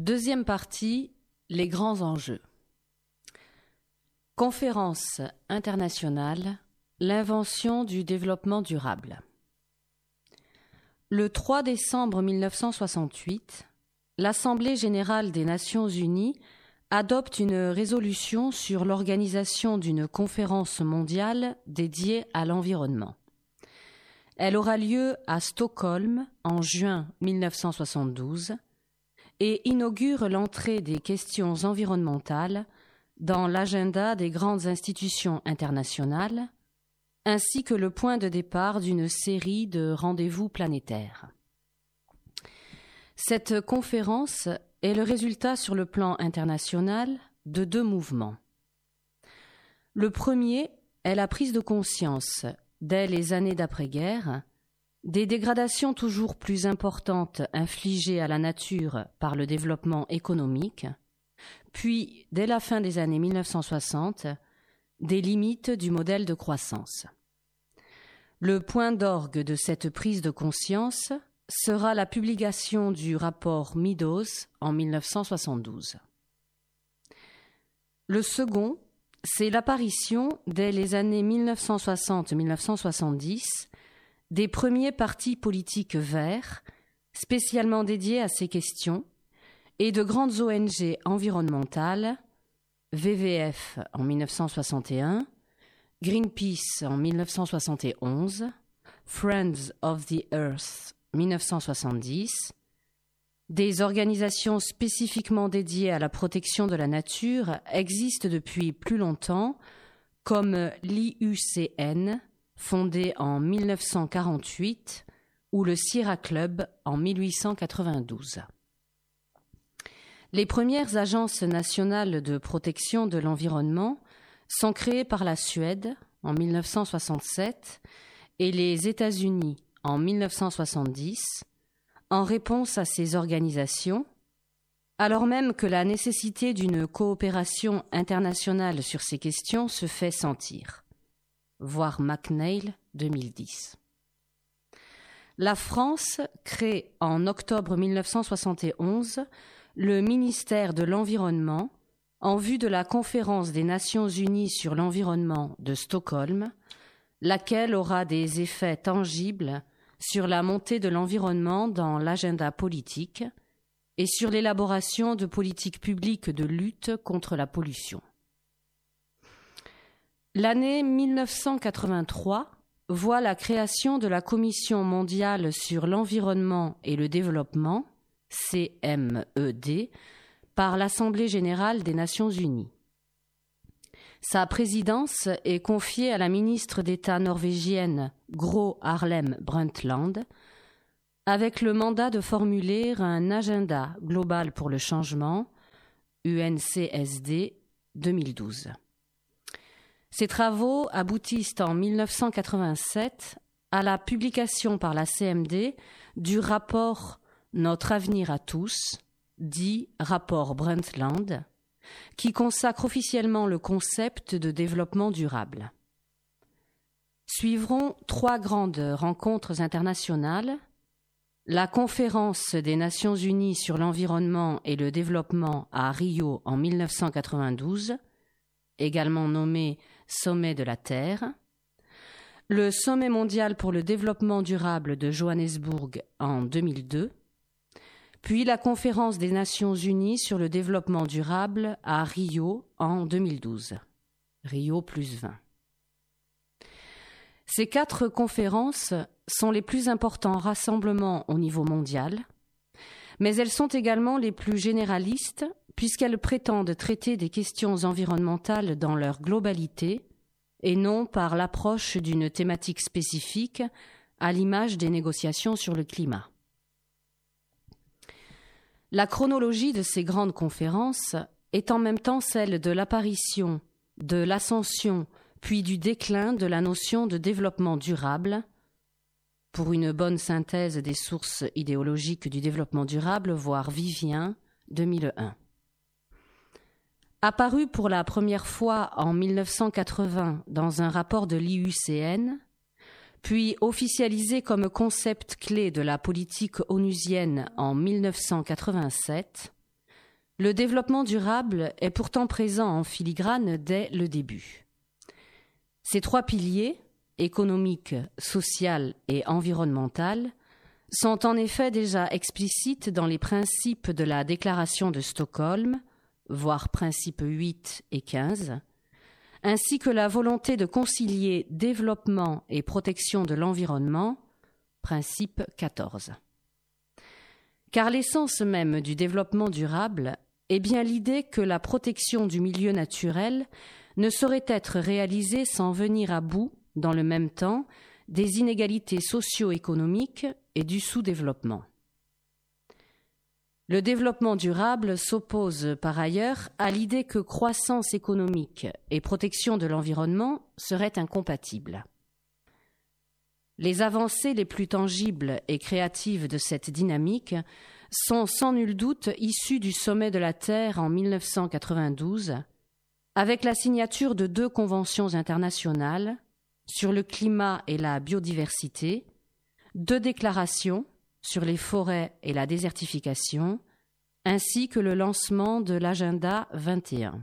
Deuxième partie, les grands enjeux. Conférence internationale, l'invention du développement durable. Le 3 décembre 1968, l'Assemblée générale des Nations unies adopte une résolution sur l'organisation d'une conférence mondiale dédiée à l'environnement. Elle aura lieu à Stockholm en juin 1972 et inaugure l'entrée des questions environnementales dans l'agenda des grandes institutions internationales, ainsi que le point de départ d'une série de rendez-vous planétaires. Cette conférence est le résultat sur le plan international de deux mouvements. Le premier est la prise de conscience, dès les années d'après-guerre, des dégradations toujours plus importantes infligées à la nature par le développement économique, puis, dès la fin des années 1960, des limites du modèle de croissance. Le point d'orgue de cette prise de conscience sera la publication du rapport Meadows en 1972. Le second, c'est l'apparition, dès les années 1960-1970, des premiers partis politiques verts, spécialement dédiés à ces questions, et de grandes ONG environnementales, WWF en 1961, Greenpeace en 1971, Friends of the Earth 1970, des organisations spécifiquement dédiées à la protection de la nature existent depuis plus longtemps, comme l'IUCN, fondée en 1948, ou le Sierra Club en 1892. Les premières agences nationales de protection de l'environnement sont créées par la Suède en 1967 et les États-Unis en 1970, en réponse à ces organisations, alors même que la nécessité d'une coopération internationale sur ces questions se fait sentir. Voir McNeil 2010. La France crée en octobre 1971 le ministère de l'Environnement en vue de la conférence des Nations Unies sur l'environnement de Stockholm, laquelle aura des effets tangibles sur la montée de l'environnement dans l'agenda politique et sur l'élaboration de politiques publiques de lutte contre la pollution. L'année 1983 voit la création de la Commission mondiale sur l'environnement et le développement, CMED, par l'Assemblée générale des Nations unies. Sa présidence est confiée à la ministre d'État norvégienne Gro Harlem Brundtland, avec le mandat de formuler un agenda global pour le changement, UNCSD 2012. Ces travaux aboutissent en 1987 à la publication par la CMD du rapport Notre avenir à tous, dit rapport Brundtland, qui consacre officiellement le concept de développement durable. Suivront 3 grandes rencontres internationales, la conférence des Nations unies sur l'environnement et le développement à Rio en 1992, également nommé Sommet de la Terre, le Sommet mondial pour le développement durable de Johannesburg en 2002, puis la conférence des Nations unies sur le développement durable à Rio en 2012, Rio +20. Ces 4 conférences sont les plus importants rassemblements au niveau mondial, mais elles sont également les plus généralistes puisqu'elles prétendent traiter des questions environnementales dans leur globalité et non par l'approche d'une thématique spécifique à l'image des négociations sur le climat. La chronologie de ces grandes conférences est en même temps celle de l'apparition, de l'ascension, puis du déclin de la notion de développement durable, pour une bonne synthèse des sources idéologiques du développement durable, voir Vivien, 2001. Apparu pour la première fois en 1980 dans un rapport de l'IUCN, puis officialisé comme concept clé de la politique onusienne en 1987, Le développement durable est pourtant présent en filigrane dès le début. Ces trois piliers, économique, social et environnemental, sont en effet déjà explicites dans les principes de la Déclaration de Stockholm, voire principes 8 et 15, ainsi que la volonté de concilier développement et protection de l'environnement, principe 14. Car l'essence même du développement durable est bien l'idée que la protection du milieu naturel ne saurait être réalisée sans venir à bout, dans le même temps, des inégalités socio-économiques et du sous-développement. Le développement durable s'oppose par ailleurs à l'idée que croissance économique et protection de l'environnement seraient incompatibles. Les avancées les plus tangibles et créatives de cette dynamique sont sans nul doute issues du sommet de la Terre en 1992, avec la signature de 2 conventions internationales sur le climat et la biodiversité, 2 déclarations sur les forêts et la désertification, ainsi que le lancement de l'Agenda 21.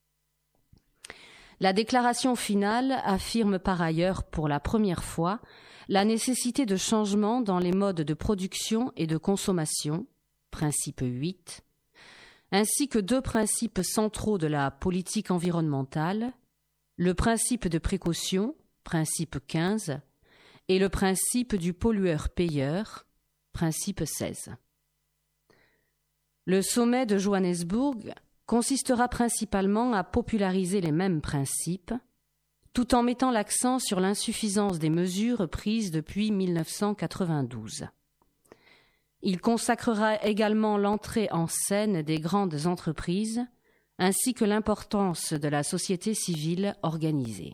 La déclaration finale affirme par ailleurs pour la première fois la nécessité de changements dans les modes de production et de consommation, principe 8, ainsi que 2 principes centraux de la politique environnementale, le principe de précaution, principe 15, et le principe du pollueur-payeur, principe 16. Le sommet de Johannesburg consistera principalement à populariser les mêmes principes, tout en mettant l'accent sur l'insuffisance des mesures prises depuis 1992. Il consacrera également l'entrée en scène des grandes entreprises, ainsi que l'importance de la société civile organisée.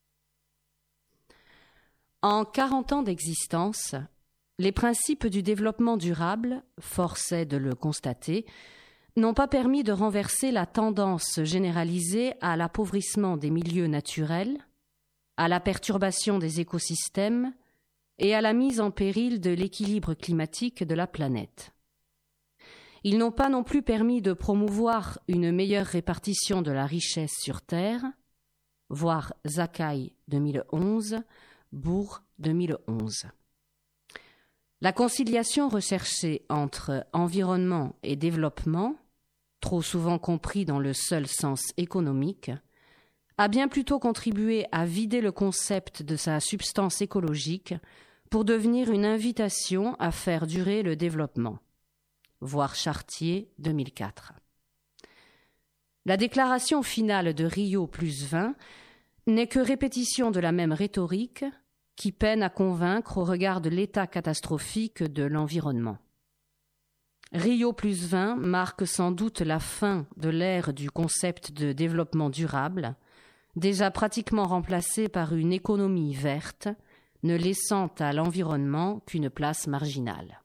En 40 ans d'existence, les principes du développement durable, force est de le constater, n'ont pas permis de renverser la tendance généralisée à l'appauvrissement des milieux naturels, à la perturbation des écosystèmes et à la mise en péril de l'équilibre climatique de la planète. Ils n'ont pas non plus permis de promouvoir une meilleure répartition de la richesse sur Terre, voir Zakai 2011, Bourg 2011. La conciliation recherchée entre environnement et développement, trop souvent compris dans le seul sens économique, a bien plutôt contribué à vider le concept de sa substance écologique pour devenir une invitation à faire durer le développement. Voir Chartier 2004. La déclaration finale de Rio + 20 n'est que répétition de la même rhétorique qui peine à convaincre au regard de l'état catastrophique de l'environnement. Rio + 20 marque sans doute la fin de l'ère du concept de développement durable, déjà pratiquement remplacé par une économie verte, ne laissant à l'environnement qu'une place marginale.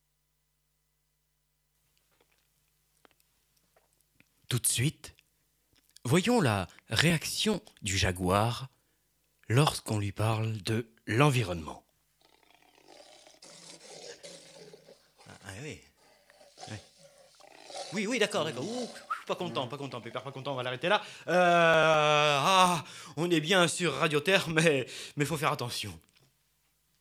Tout de suite, voyons la réaction du jaguar lorsqu'on lui parle de l'environnement. Ah oui. Oui, d'accord. Ouh, pas content, Pépère, pas content, on va l'arrêter là. On est bien sur Radio Terre, mais faut faire attention.